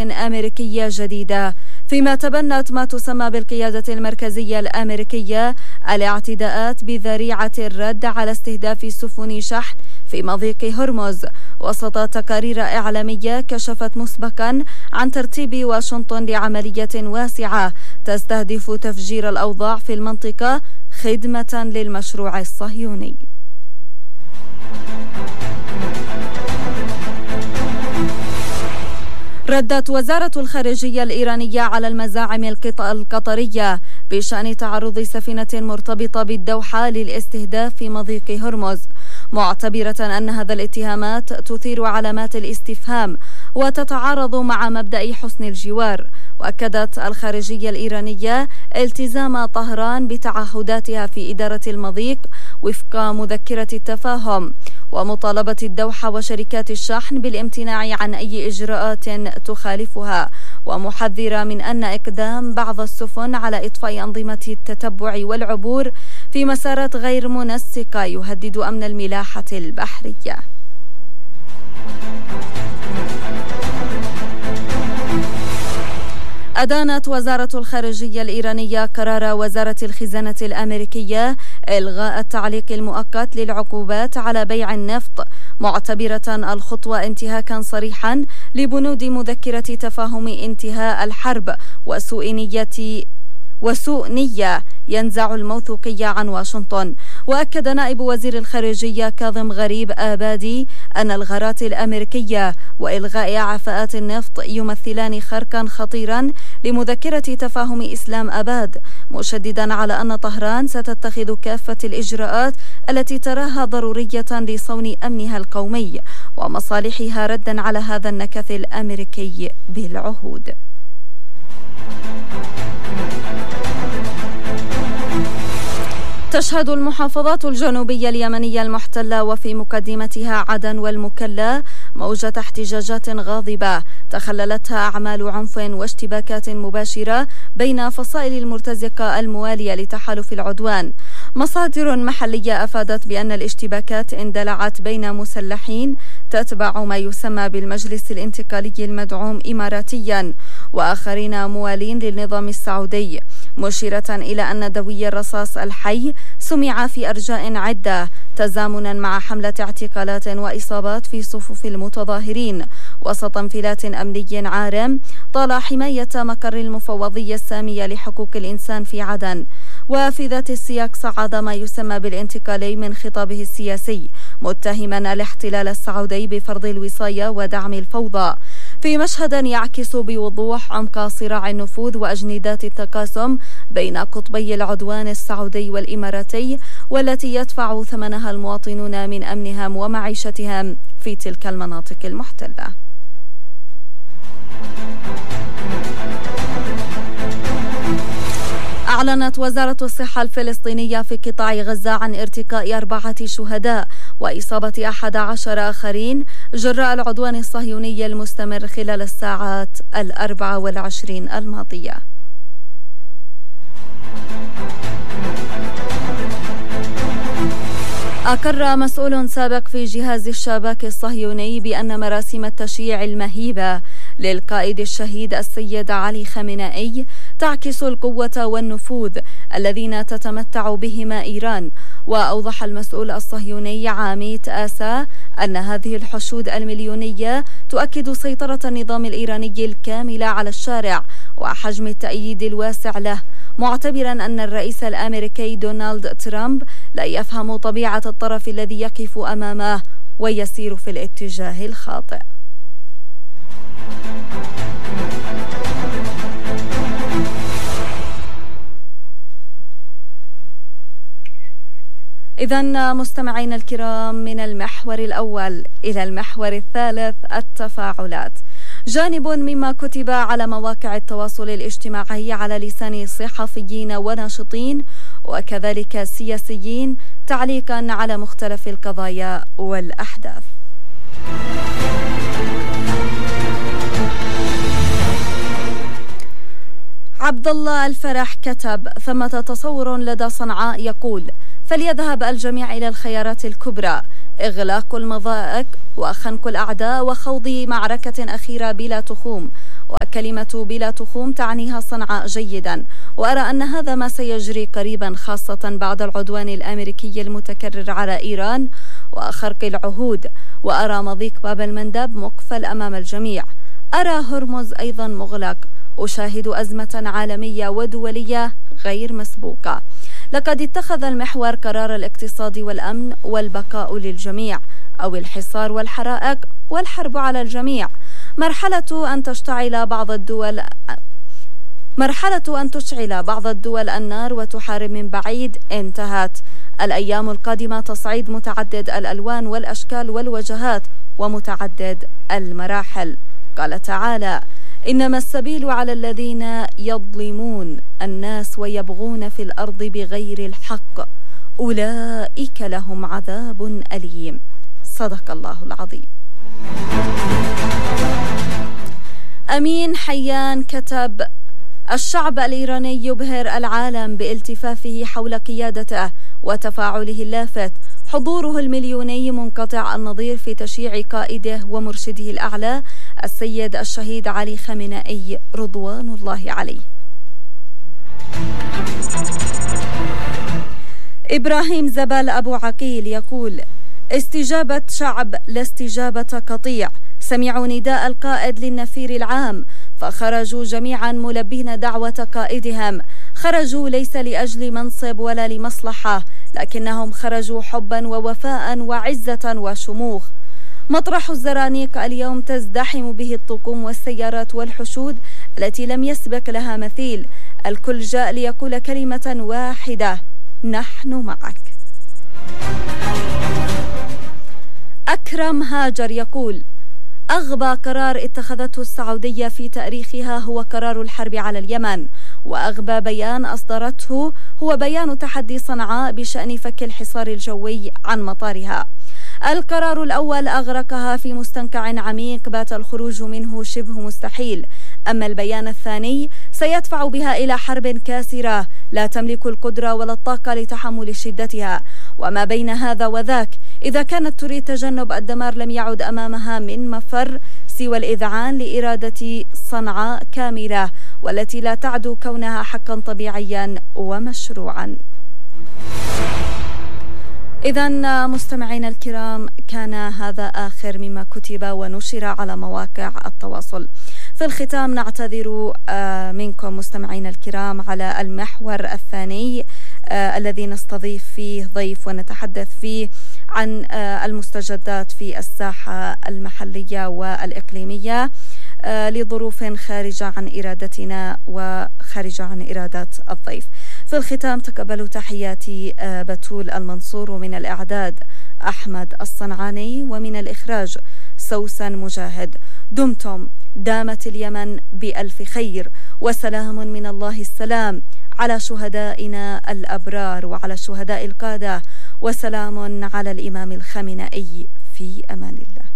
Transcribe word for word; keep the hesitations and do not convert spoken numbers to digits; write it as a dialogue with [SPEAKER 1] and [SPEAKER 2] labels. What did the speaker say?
[SPEAKER 1] أمريكية جديدة، فيما تبنت ما تسمى بالقيادة المركزية الأمريكية الاعتداءات بذريعة الرد على استهداف سفن شحن في مضيق هرمز، وسط تقارير إعلامية كشفت مسبقا عن ترتيب واشنطن لعملية واسعة تستهدف تفجير الأوضاع في المنطقة خدمة للمشروع الصهيوني. ردت وزارة الخارجية الإيرانية على المزاعم القطرية بشأن تعرض سفينة مرتبطة بالدوحة للاستهداف في مضيق هرمز، معتبرة أن هذا الاتهامات تثير علامات الاستفهام وتتعارض مع مبدأ حسن الجوار. وأكدت الخارجية الإيرانية التزام طهران بتعهداتها في إدارة المضيق وفق مذكرة التفاهم، ومطالبة الدوحة وشركات الشحن بالامتناع عن أي إجراءات تخالفها، ومحذرة من أن إقدام بعض السفن على إطفاء أنظمة التتبع والعبور في مسارات غير منسقة يهدد أمن الملاحة البحرية. أدانت وزارة الخارجية الإيرانية قرار وزارة الخزانة الأمريكية إلغاء التعليق المؤقت للعقوبات على بيع النفط، معتبرة الخطوة انتهاكا صريحا لبنود مذكرة تفاهم انتهاء الحرب وسوء نية وسوء نية ينزع الموثوقية عن واشنطن. وأكد نائب وزير الخارجية كاظم غريب آبادي أن الغارات الأمريكية وإلغاء عفاءات النفط يمثلان خرقا خطيرا لمذكرة تفاهم إسلام أباد، مشددا على أن طهران ستتخذ كافة الإجراءات التي تراها ضرورية لصون أمنها القومي ومصالحها ردا على هذا النكث الأمريكي بالعهود. تشهد المحافظات الجنوبية اليمنية المحتلة وفي مقدمتها عدن والمكلا موجة احتجاجات غاضبة تخللتها أعمال عنف واشتباكات مباشرة بين فصائل المرتزقة الموالية لتحالف العدوان. مصادر محلية أفادت بأن الاشتباكات اندلعت بين مسلحين تتبع ما يسمى بالمجلس الانتقالي المدعوم إماراتيا وآخرين موالين للنظام السعودي، مشيرة إلى أن دوي الرصاص الحي سمع في أرجاء عدة تزامنا مع حملة اعتقالات وإصابات في صفوف المتظاهرين وسط انفلات أمني عارم طال حماية مقر المفوضية السامية لحقوق الإنسان في عدن. وفي ذات السياق صعد ما يسمى بالانتقالي من خطابه السياسي متهما الاحتلال السعودي بفرض الوصاية ودعم الفوضى، في مشهد يعكس بوضوح عمق صراع النفوذ وأجندات التقاسم بين قطبي العدوان السعودي والإماراتي، والتي يدفع ثمنها المواطنون من أمنهم ومعيشتهم في تلك المناطق المحتلة. أعلنت وزارة الصحة الفلسطينية في قطاع غزة عن ارتقاء أربعة شهداء وإصابة أحد عشر آخرين جراء العدوان الصهيوني المستمر خلال الساعات الأربع والعشرين الماضية. أقر مسؤول سابق في جهاز الشباك الصهيوني بأن مراسم التشييع المهيبة للقائد الشهيد السيد علي خامنئي تعكس القوة والنفوذ الذين تتمتع بهما إيران. وأوضح المسؤول الصهيوني عميد آسا أن هذه الحشود المليونية تؤكد سيطرة النظام الإيراني الكاملة على الشارع وحجم التأييد الواسع له، معتبرا أن الرئيس الأمريكي دونالد ترامب لا يفهم طبيعة الطرف الذي يقف أمامه ويسير في الاتجاه الخاطئ. إذن مستمعين الكرام، من المحور الأول إلى المحور الثالث التفاعلات، جانب مما كتب على مواقع التواصل الاجتماعي على لسان صحفيين وناشطين وكذلك سياسيين تعليقا على مختلف القضايا والأحداث. عبد الله الفرح كتب: ثمة تصور لدى صنعاء يقول فليذهب الجميع إلى الخيارات الكبرى، إغلاق المضائق وخنق الأعداء وخوض معركة أخيرة بلا تخوم. وكلمة بلا تخوم تعنيها صنعاء جيدا، وأرى أن هذا ما سيجري قريبا، خاصة بعد العدوان الأمريكي المتكرر على إيران وخرق العهود. وأرى مضيق باب المندب مقفل أمام الجميع، أرى هرمز أيضا مغلق، أشاهد أزمة عالمية ودولية غير مسبوقة. لقد اتخذ المحور قرار الاقتصاد والأمن والبقاء للجميع، أو الحصار والحرائق والحرب على الجميع. مرحلة أن تشتعل بعض الدول مرحلة أن تشعل بعض الدول النار وتحارب من بعيد انتهت. الأيام القادمة تصعيد متعدد الألوان والأشكال والوجهات ومتعدد المراحل. قال تعالى: إنما السبيل على الذين يظلمون الناس ويبغون في الأرض بغير الحق أولئك لهم عذاب أليم. صدق الله العظيم. أمين حيان كتب: الشعب الإيراني يبهر العالم بالتفافه حول قيادته وتفاعله اللافت، حضوره المليوني منقطع النظير في تشييع قائده ومرشده الأعلى السيد الشهيد علي خامنئي رضوان الله عليه. إبراهيم زبال أبو عقيل يقول: استجابة شعب لا استجابة قطيع، سمعوا نداء القائد للنفير العام فخرجوا جميعا ملبين دعوة قائدهم. خرجوا ليس لأجل منصب ولا لمصلحة، لكنهم خرجوا حبا ووفاء وعزة وشموخ. مطرح الزرانيق اليوم تزدحم به الطقوم والسيارات والحشود التي لم يسبق لها مثيل. الكل جاء ليقول كلمة واحدة: نحن معك. أكرم هاجر يقول: أغبى قرار اتخذته السعودية في تاريخها هو قرار الحرب على اليمن، وأغبى بيان أصدرته هو بيان تحدي صنعاء بشأن فك الحصار الجوي عن مطارها. القرار الأول أغرقها في مستنقع عميق بات الخروج منه شبه مستحيل، أما البيان الثاني سيدفع بها إلى حرب كاسرة لا تملك القدرة ولا الطاقة لتحمل شدتها. وما بين هذا وذاك، إذا كانت تريد تجنب الدمار لم يعد أمامها من مفر سوى الإذعان لإرادة صنعاء كاملة، والتي لا تعدو كونها حقا طبيعيا ومشروعا. إذن مستمعينا الكرام، كان هذا آخر مما كتب ونشر على مواقع التواصل. في الختام نعتذر منكم مستمعينا الكرام على المحور الثاني الذي نستضيف فيه ضيف ونتحدث فيه عن المستجدات في الساحة المحلية والإقليمية لظروف خارجة عن إرادتنا وخارجة عن إرادة الضيف. في الختام تقبلوا تحياتي بتول المنصور، ومن الإعداد أحمد الصنعاني، ومن الإخراج سوسن مجاهد. دمتم دامت اليمن بألف خير، وسلام من الله السلام على شهدائنا الأبرار وعلى الشهداء القادة، وسلام على الإمام الخامنئي. في أمان الله.